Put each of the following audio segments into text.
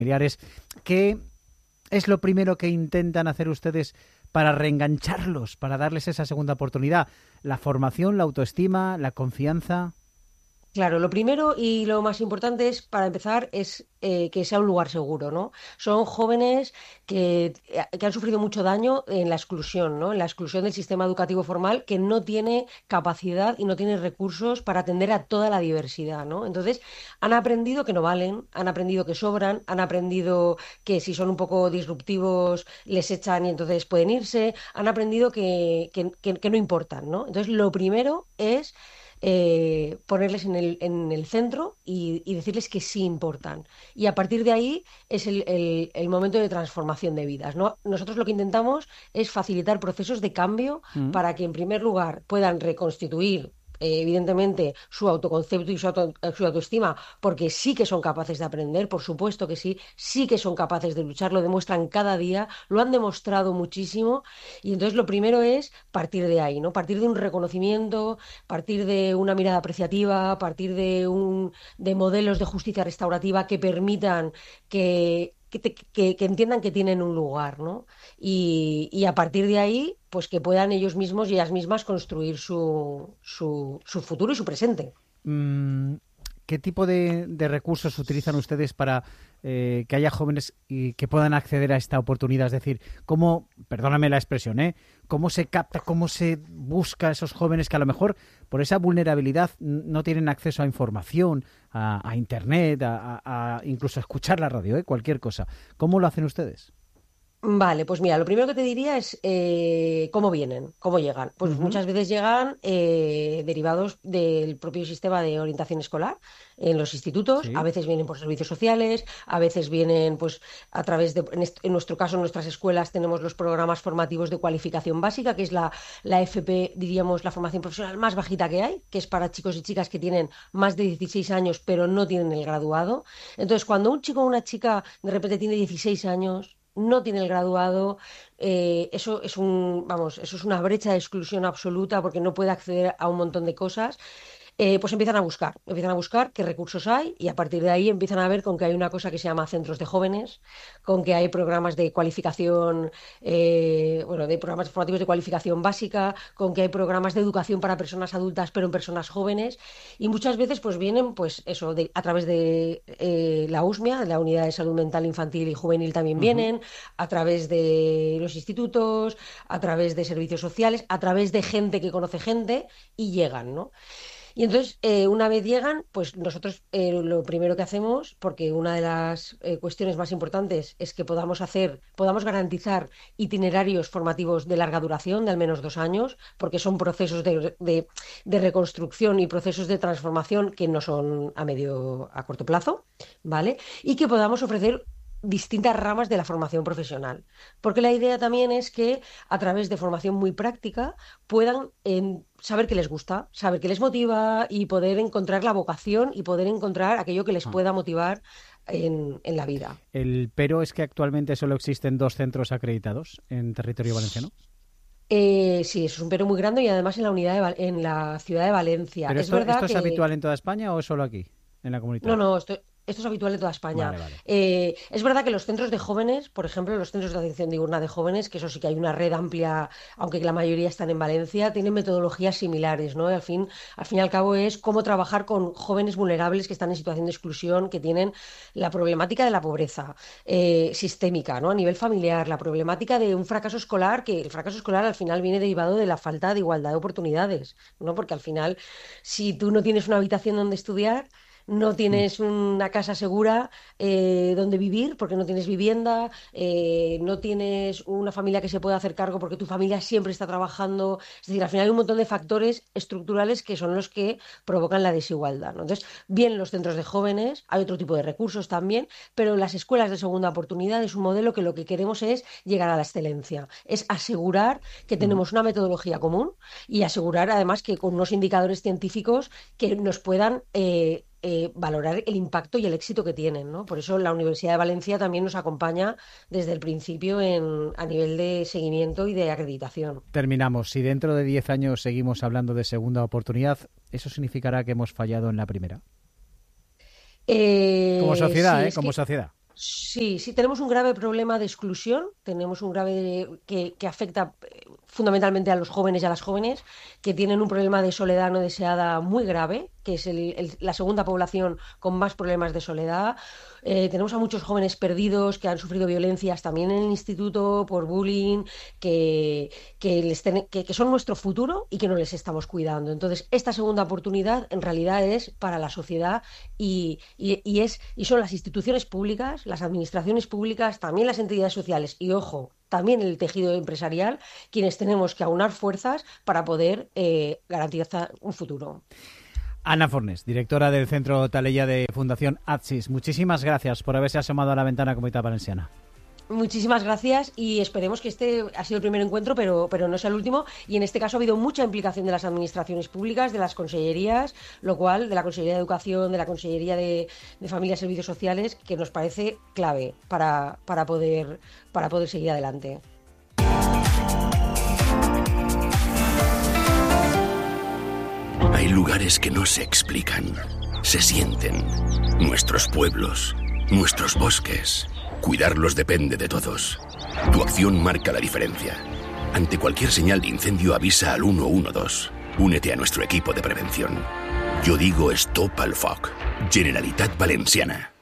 familiares. ¿Qué es lo primero que intentan hacer ustedes para reengancharlos, para darles esa segunda oportunidad? ¿La formación, la autoestima, la confianza? Claro, lo primero y lo más importante es, para empezar, es que sea un lugar seguro, ¿no? Son jóvenes que han sufrido mucho daño en la exclusión, ¿no? En la exclusión del sistema educativo formal, que no tiene capacidad y no tiene recursos para atender a toda la diversidad, ¿no? Entonces, han aprendido que no valen, han aprendido que sobran, han aprendido que si son un poco disruptivos les echan y entonces pueden irse, han aprendido que no importan, ¿no? Entonces, lo primero es ponerles en el centro y decirles que sí importan. Y a partir de ahí es el momento de transformación de vidas, ¿no? Nosotros lo que intentamos es facilitar procesos de cambio Mm. para que, en primer lugar, puedan reconstituir. Evidentemente, su autoconcepto y su autoestima, porque sí que son capaces de aprender, por supuesto que sí, sí que son capaces de luchar, lo demuestran cada día, lo han demostrado muchísimo, y entonces lo primero es partir de ahí, ¿no? Partir de un reconocimiento, partir de una mirada apreciativa, partir de modelos de justicia restaurativa que permitan que entiendan que tienen un lugar, ¿no? Y a partir de ahí, pues que puedan ellos mismos y ellas mismas construir su futuro y su presente. Mm, ¿Qué tipo de recursos utilizan ustedes para que haya jóvenes y que puedan acceder a esta oportunidad? Es decir, ¿cómo, perdóname la expresión, cómo se capta, cómo se busca a esos jóvenes que a lo mejor por esa vulnerabilidad no tienen acceso a información, a internet, a incluso a escuchar la radio, cualquier cosa? ¿Cómo lo hacen ustedes? Vale, pues mira, lo primero que te diría es cómo vienen, cómo llegan. Pues Ujú. muchas veces llegan derivados del propio sistema de orientación escolar en los institutos, a Sí. veces vienen por servicios sociales, a veces vienen pues a través de, en nuestro caso, en nuestras escuelas tenemos los programas formativos de cualificación básica, que es la FP, diríamos, la formación profesional más bajita que hay, que es para chicos y chicas que tienen más de 16 años pero no tienen el graduado. Entonces, cuando un chico o una chica de repente tiene 16 años, no tiene el graduado, eso es vamos, eso es una brecha de exclusión absoluta porque no puede acceder a un montón de cosas. Pues empiezan a buscar qué recursos hay y a partir de ahí empiezan a ver con que hay una cosa que se llama centros de jóvenes, con que hay programas de cualificación, bueno, de programas formativos de cualificación básica, con que hay programas de educación para personas adultas pero en personas jóvenes y muchas veces pues vienen pues eso, a través de la USMIA, de la Unidad de Salud Mental Infantil y Juvenil también Ujú. vienen, a través de los institutos, a través de servicios sociales, a través de gente que conoce gente y llegan, ¿no? Y entonces, una vez llegan, pues nosotros lo primero que hacemos, porque una de las cuestiones más importantes es que podamos garantizar itinerarios formativos de larga duración, de al menos 2 años, porque son procesos de reconstrucción y procesos de transformación que no son a corto plazo, ¿vale? Y que podamos ofrecer distintas ramas de la formación profesional. Porque la idea también es que a través de formación muy práctica puedan saber qué les gusta, saber qué les motiva y poder encontrar la vocación y poder encontrar aquello que les Ah. pueda motivar en la vida. El pero es que actualmente solo existen 2 centros acreditados en territorio valenciano. Sí, eso es un pero muy grande y además en la en la ciudad de Valencia. ¿Pero Es esto verdad es que habitual en toda España o es solo aquí, en la no, comunidad? no, esto es habitual en toda España. Vale, vale. Es verdad que los centros de jóvenes, por ejemplo, los centros de atención diurna de jóvenes, que eso sí que hay una red amplia, aunque la mayoría están en Valencia, tienen metodologías similares, ¿no? Y al fin y al cabo es cómo trabajar con jóvenes vulnerables que están en situación de exclusión, que tienen la problemática de la pobreza sistémica, ¿no? A nivel familiar, la problemática de un fracaso escolar, que el fracaso escolar al final viene derivado de la falta de igualdad de oportunidades, ¿no? Porque al final, si tú no tienes una habitación donde estudiar, no Mm. tienes una casa segura donde vivir porque no tienes vivienda, no tienes una familia que se pueda hacer cargo porque tu familia siempre está trabajando. Es decir, al final hay un montón de factores estructurales que son los que provocan la desigualdad, ¿no? Entonces, bien los centros de jóvenes, hay otro tipo de recursos también, pero las escuelas de segunda oportunidad es un modelo que lo que queremos es llegar a la excelencia, es asegurar que Ujú. tenemos una metodología común y asegurar además que con unos indicadores científicos que nos puedan valorar el impacto y el éxito que tienen, ¿no? Por eso la Universidad de Valencia también nos acompaña desde el principio a nivel de seguimiento y de acreditación. Terminamos. Si dentro de 10 años seguimos hablando de segunda oportunidad, ¿eso significará que hemos fallado en la primera? Como Sí, sociedad, es Como que sociedad. Sí, sí, tenemos un grave problema de exclusión, tenemos un grave que afecta fundamentalmente a los jóvenes y a las jóvenes, que tienen un problema de soledad no deseada muy grave, que es la segunda población con más problemas de soledad. Tenemos a muchos jóvenes perdidos que han sufrido violencias también en el instituto por bullying, que son nuestro futuro y que no les estamos cuidando. Entonces, esta segunda oportunidad en realidad es para la sociedad y son las instituciones públicas, las administraciones públicas, también las entidades sociales y, ojo, también el tejido empresarial, quienes tenemos que aunar fuerzas para poder garantizar un futuro. Ana Fornés, directora del Centro Taleya de Fundación ATSIS. Muchísimas gracias por haberse asomado a la ventana Comunitat Valenciana. Muchísimas gracias y esperemos que este ha sido el primer encuentro, pero no sea el último. Y en este caso ha habido mucha implicación de las administraciones públicas, de las consellerías, lo cual, de la Consellería de Educación, de la Consellería de Familia y Servicios Sociales, que nos parece clave para poder seguir adelante. Hay lugares que no se explican, se sienten. Nuestros pueblos, nuestros bosques. Cuidarlos depende de todos. Tu acción marca la diferencia. Ante cualquier señal de incendio avisa al 112. Únete a nuestro equipo de prevención. Yo digo Stop al Foc. Generalitat Valenciana.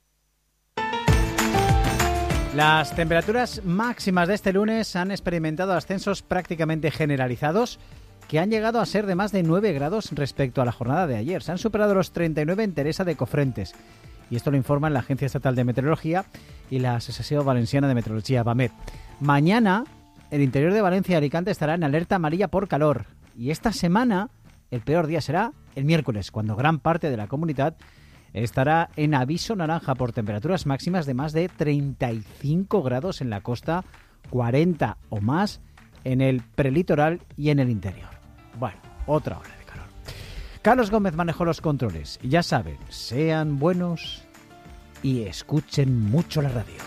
Las temperaturas máximas de este lunes han experimentado ascensos prácticamente generalizados que han llegado a ser de más de 9 grados respecto a la jornada de ayer. Se han superado los 39 en Teresa de Cofrentes. Y esto lo informan la Agencia Estatal de Meteorología y la Asociación Valenciana de Meteorología, VAMED. Mañana, el interior de Valencia y Alicante estará en alerta amarilla por calor. Y esta semana, el peor día será el miércoles, cuando gran parte de la comunidad estará en aviso naranja por temperaturas máximas de más de 35 grados en la costa, 40 o más en el prelitoral y en el interior. Bueno, otra hora de calor. Carlos Gómez manejó los controles. Y ya saben, sean buenos y escuchen mucho la radio.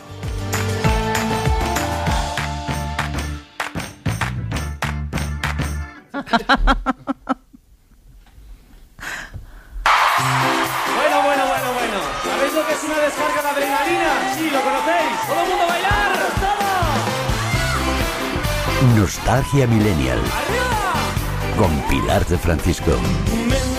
Bueno. ¿Sabéis lo que es una descarga de adrenalina? Sí, ¿lo conocéis? ¡Todo el mundo a bailar! ¡Todo! Nostalgia Millennial. ¡Arriba! Con Pilar de Francisco.